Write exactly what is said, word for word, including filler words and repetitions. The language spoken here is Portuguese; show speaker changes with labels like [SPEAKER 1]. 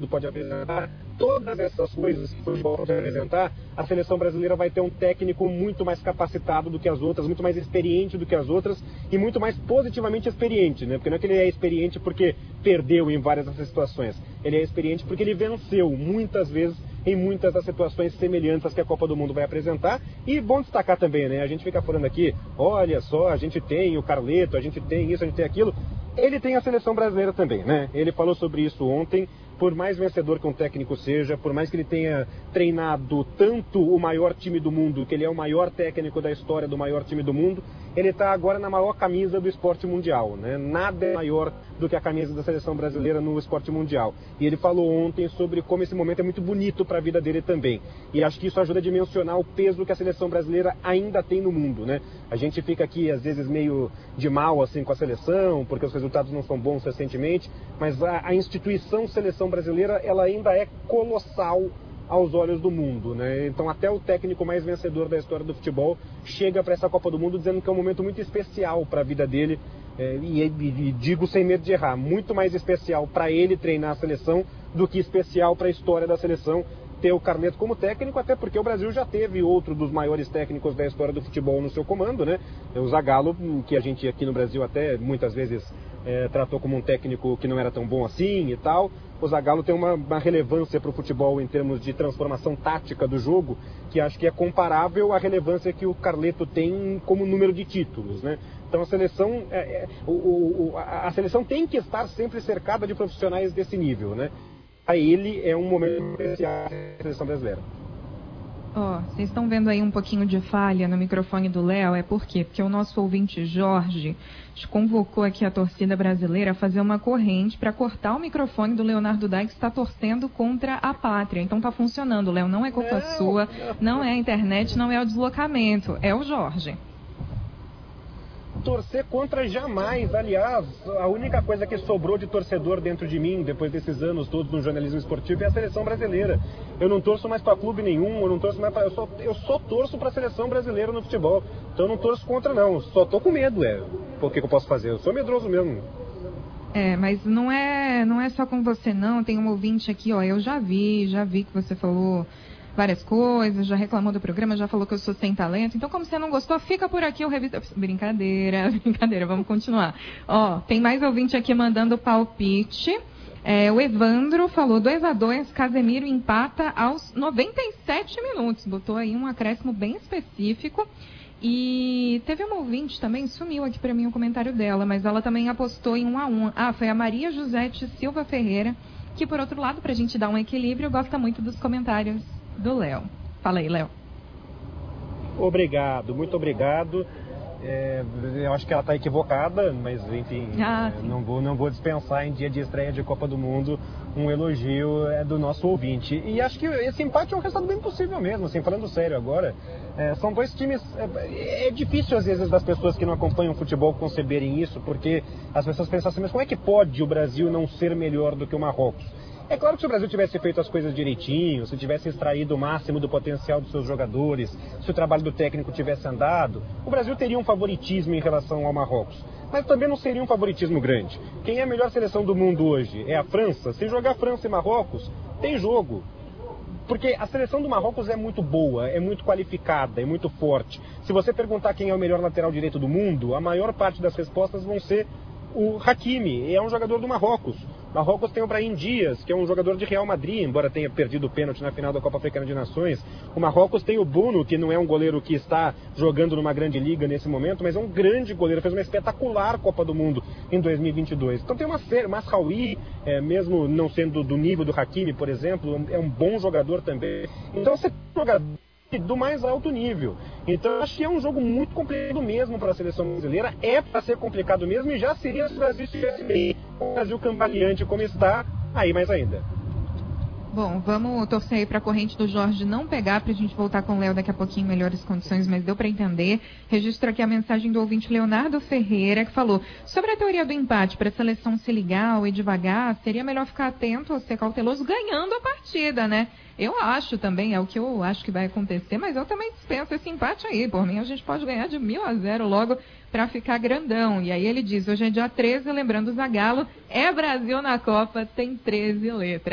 [SPEAKER 1] pode apresentar, todas essas coisas que o futebol pode apresentar, a seleção brasileira vai ter um técnico muito mais capacitado do que as outras, muito mais experiente do que as outras e muito mais positivamente experiente, né? Porque não é que ele é experiente porque perdeu em várias dessas situações, ele é experiente porque ele venceu muitas vezes em muitas das situações semelhantes às que a Copa do Mundo vai apresentar. E bom destacar também, né? A gente fica falando aqui, olha só, a gente tem o Carleto, a gente tem isso, a gente tem aquilo. Ele tem a seleção brasileira também, né? Ele falou sobre isso ontem. Por mais vencedor que um técnico seja, por mais que ele tenha treinado tanto o maior time do mundo, que ele é o maior técnico da história do maior time do mundo, ele está agora na maior camisa do esporte mundial, né? Nada é maior do que a camisa da seleção brasileira no esporte mundial. E ele falou ontem sobre como esse momento é muito bonito para a vida dele também. E acho que isso ajuda a dimensionar o peso que a seleção brasileira ainda tem no mundo, né? A gente fica aqui, às vezes, meio de mal assim, com a seleção, porque os resultados não são bons recentemente, mas a, a instituição seleção brasileira, ela ainda é colossal aos olhos do mundo, né? Então até o técnico mais vencedor da história do futebol chega para essa Copa do Mundo dizendo que é um momento muito especial para a vida dele, é, e, e, e digo sem medo de errar, muito mais especial para ele treinar a seleção do que especial para a história da seleção ter o Carleto como técnico, até porque o Brasil já teve outro dos maiores técnicos da história do futebol no seu comando, né? O Zagallo, que a gente aqui no Brasil até muitas vezes é, tratou como um técnico que não era tão bom assim e tal. O Zagallo tem uma, uma relevância para o futebol em termos de transformação tática do jogo, que acho que é comparável à relevância que o Carleto tem como número de títulos, né? Então a seleção, é, é, o, o, a, a seleção tem que estar sempre cercada de profissionais desse nível, né? A ele é um momento especial da seleção brasileira.
[SPEAKER 2] Ó, oh, vocês estão vendo aí um pouquinho de falha no microfone do Léo, é por quê? Porque o nosso ouvinte Jorge convocou aqui a torcida brasileira a fazer uma corrente para cortar o microfone do Leonardo Dai, que está torcendo contra a pátria. Então tá funcionando, Léo, não é culpa não, sua, não. não é a internet, não é o deslocamento, é o Jorge.
[SPEAKER 1] Torcer contra jamais. Aliás, a única coisa que sobrou de torcedor dentro de mim, depois desses anos todos no jornalismo esportivo, é a seleção brasileira. Eu não torço mais para clube nenhum, eu não torço mais pra... eu, só, eu só torço para a seleção brasileira no futebol. Então eu não torço contra não, só tô com medo, é. Por que que eu posso fazer? Eu sou medroso mesmo.
[SPEAKER 2] É, mas não é, não é só com você não, tem um ouvinte aqui, ó, eu já vi, já vi que você falou várias coisas, já reclamou do programa, já falou que eu sou sem talento. Então, como você não gostou, fica por aqui o revista... Brincadeira, brincadeira, vamos continuar. Ó, tem mais ouvinte aqui mandando palpite. É, o Evandro falou dois a dois, Casemiro empata aos noventa e sete minutos. Botou aí um acréscimo bem específico. E teve uma ouvinte também, sumiu aqui para mim o comentário dela, mas ela também apostou em um a um. Ah, foi a Maria Josete Silva Ferreira, que por outro lado, pra gente dar um equilíbrio, gosta muito dos comentários do Léo. Fala aí, Léo.
[SPEAKER 1] Obrigado, muito obrigado. É, eu acho que ela está equivocada, mas enfim,
[SPEAKER 2] ah,
[SPEAKER 1] é, não, vou, não vou dispensar em dia de estreia de Copa do Mundo um elogio é, do nosso ouvinte. E acho que esse empate é um resultado bem possível mesmo, assim, falando sério agora. É, são dois times... É, é difícil às vezes das pessoas que não acompanham o futebol conceberem isso, porque as pessoas pensam assim, mas como é que pode o Brasil não ser melhor do que o Marrocos? É claro que se o Brasil tivesse feito as coisas direitinho, se tivesse extraído o máximo do potencial dos seus jogadores, se o trabalho do técnico tivesse andado, o Brasil teria um favoritismo em relação ao Marrocos. Mas também não seria um favoritismo grande. Quem é a melhor seleção do mundo hoje? É a França? Se jogar França e Marrocos, tem jogo. Porque a seleção do Marrocos é muito boa, é muito qualificada, é muito forte. Se você perguntar quem é o melhor lateral direito do mundo, a maior parte das respostas vão ser o Hakimi, é um jogador do Marrocos. Marrocos tem o Brahim Dias, que é um jogador de Real Madrid, embora tenha perdido o pênalti na final da Copa Africana de Nações. O Marrocos tem o Bono, que não é um goleiro que está jogando numa grande liga nesse momento, mas é um grande goleiro, fez uma espetacular Copa do Mundo em dois mil e vinte e dois. Então tem uma série, Masraoui, é, mesmo não sendo do nível do Hakimi, por exemplo, é um bom jogador também. Então você tem um jogador do mais alto nível. Então acho que é um jogo muito complicado mesmo para a seleção brasileira, é para ser complicado mesmo, e já seria se o Brasil estivesse bem, o Brasil cambaleante como está, aí mais ainda.
[SPEAKER 2] Bom, vamos torcer aí para a corrente do Jorge não pegar, para a gente voltar com o Léo daqui a pouquinho em melhores condições, mas deu para entender. Registro aqui a mensagem do ouvinte Leonardo Ferreira, que falou sobre a teoria do empate, para a seleção se ligar ou ir devagar, seria melhor ficar atento ou ser cauteloso ganhando a partida, né? Eu acho também, é o que eu acho que vai acontecer, mas eu também dispenso esse empate aí. Por mim, a gente pode ganhar de mil a zero logo para ficar grandão. E aí ele diz, hoje é dia treze, lembrando o Zagallo, é Brasil na Copa, tem treze letras.